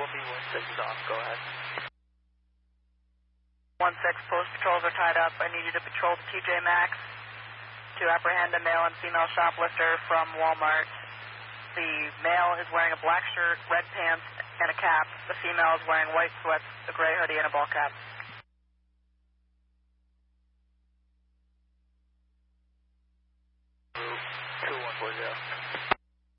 B16 is off. Go ahead. 1-6, post patrols are tied up. I need you to patrol the TJ Maxx to apprehend a male and female shoplifter from Walmart. The male is wearing a black shirt, red pants, and a cap. The female is wearing white sweats, a gray hoodie, and a ball cap.